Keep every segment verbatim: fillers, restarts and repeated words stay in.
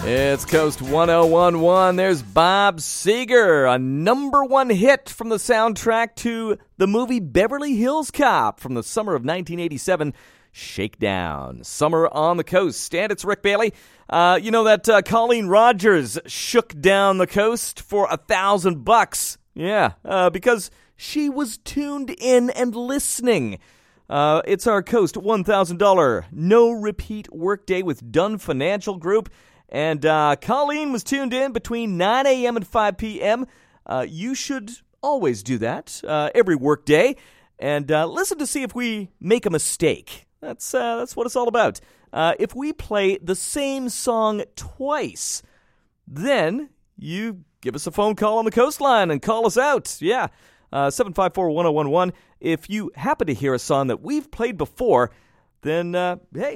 It's Coast one oh one one. There's Bob Seger, a number one hit from the soundtrack to the movie Beverly Hills Cop from the summer of nineteen eighty-seven, Shakedown. Summer on the Coast. And it's Rick Bailey. Uh, you know that uh, Colleen Rogers shook down the coast for a thousand bucks. Yeah, uh, because she was tuned in and listening. Uh, it's our Coast one thousand dollars no-repeat workday with Dunn Financial Group. And uh, Colleen was tuned in between nine a.m. and five p.m. Uh, you should always do that uh, every workday. And uh, listen to see if we make a mistake. That's, uh, that's what it's all about. Uh, if we play the same song twice, then you give us a phone call on the coastline and call us out. Yeah, uh, seven five four, one oh one one. If you happen to hear a song that we've played before, then, uh, hey,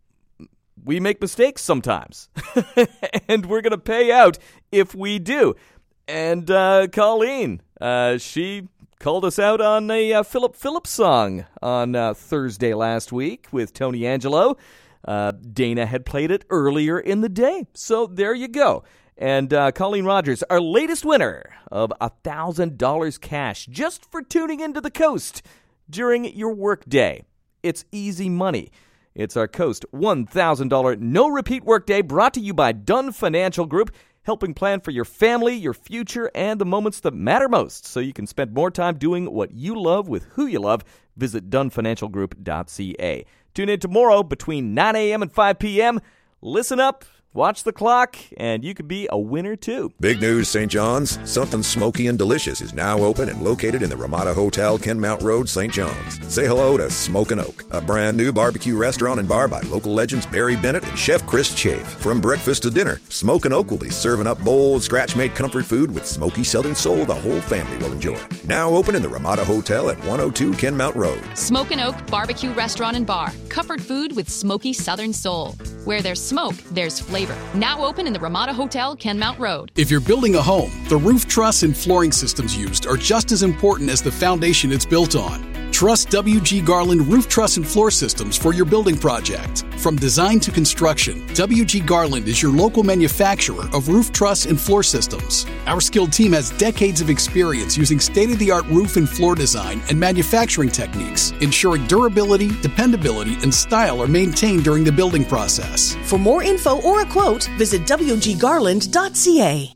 we make mistakes sometimes. And we're going to pay out if we do. And uh, Colleen, uh, she called us out on a uh, Philip Phillips song on uh, Thursday last week with Tony Angelo. Uh, Dana had played it earlier in the day. So there you go. And uh, Colleen Rogers, our latest winner of one thousand dollars cash just for tuning into the Coast during your workday. It's easy money. It's our Coast one thousand dollars no-repeat workday brought to you by Dunn Financial Group, helping plan for your family, your future, and the moments that matter most so you can spend more time doing what you love with who you love. Visit dun financial group dot c a. Tune in tomorrow between nine a.m. and five p.m. Listen up. Watch the clock, and you could be a winner, too. Big news, Saint John's. Something smoky and delicious is now open and located in the Ramada Hotel, Kenmount Road, Saint John's. Say hello to Smokin' Oak, a brand new barbecue restaurant and bar by local legends Barry Bennett and Chef Chris Chafe. From breakfast to dinner, Smokin' Oak will be serving up bold, scratch-made comfort food with smoky southern soul the whole family will enjoy. Now open in the Ramada Hotel at one oh two Kenmount Road. Smokin' Oak Barbecue Restaurant and Bar. Comfort food with smoky southern soul. Where there's smoke, there's flavor. Now open in the Ramada Hotel, Kenmount Road. If you're building a home, the roof truss and flooring systems used are just as important as the foundation it's built on. Trust W G Garland Roof Truss and Floor Systems for your building project. From design to construction, W G Garland is your local manufacturer of roof truss and floor systems. Our skilled team has decades of experience using state-of-the-art roof and floor design and manufacturing techniques, ensuring durability, dependability, and style are maintained during the building process. For more info or a quote, visit w g garland dot c a.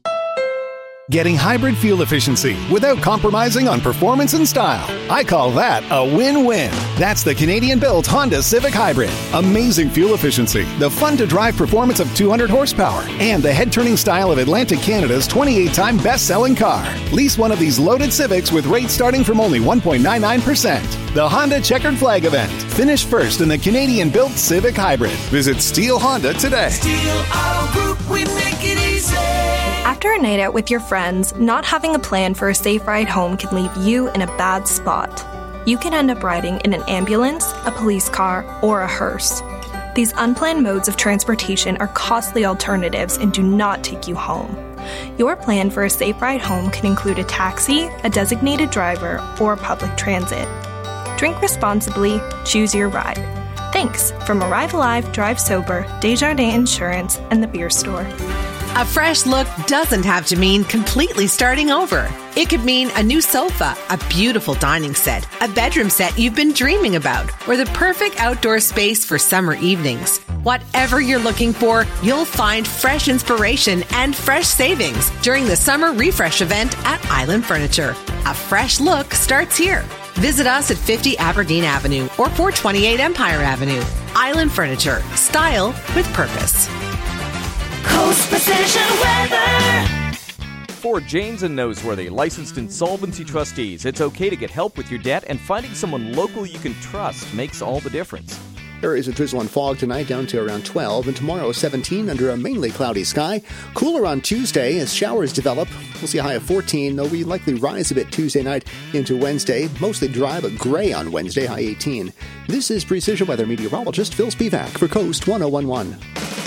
Getting hybrid fuel efficiency without compromising on performance and style. I call that a win-win. That's the Canadian-built Honda Civic Hybrid. Amazing fuel efficiency, the fun-to-drive performance of two hundred horsepower, and the head-turning style of Atlantic Canada's twenty-eight time best-selling car. Lease one of these loaded Civics with rates starting from only one point nine nine percent. The Honda Checkered Flag event. Finish first in the Canadian-built Civic Hybrid. Visit Steel Honda today. Steel Auto Group, we make it easy. After a night out with your friends, not having a plan for a safe ride home can leave you in a bad spot. You can end up riding in an ambulance, a police car, or a hearse. These unplanned modes of transportation are costly alternatives and do not take you home. Your plan for a safe ride home can include a taxi, a designated driver, or public transit. Drink responsibly, choose your ride. Thanks from Arrive Alive, Drive Sober, Desjardins Insurance, and the Beer Store. A fresh look doesn't have to mean completely starting over. It could mean a new sofa, a beautiful dining set, a bedroom set you've been dreaming about, or the perfect outdoor space for summer evenings. Whatever you're looking for, you'll find fresh inspiration and fresh savings during the summer refresh event at Island Furniture. A fresh look starts here. Visit us at fifty Aberdeen Avenue or four twenty-eight Empire Avenue. Island Furniture. Style with purpose. Coast Precision Weather. For Janes and Noseworthy, licensed insolvency trustees, it's okay to get help with your debt, and finding someone local you can trust makes all the difference. Areas of drizzle and fog tonight down to around twelve, and tomorrow seventeen under a mainly cloudy sky. Cooler on Tuesday as showers develop. We'll see a high of fourteen, though we likely rise a bit Tuesday night into Wednesday. Mostly dry but gray on Wednesday, high eighteen. This is Precision Weather meteorologist Phil Spivak for Coast one oh one one.